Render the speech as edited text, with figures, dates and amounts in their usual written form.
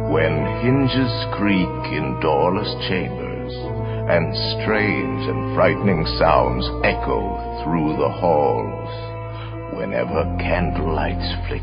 When hinges creak in doorless chambers, and strange and frightening sounds echo through the halls, whenever candlelights flicker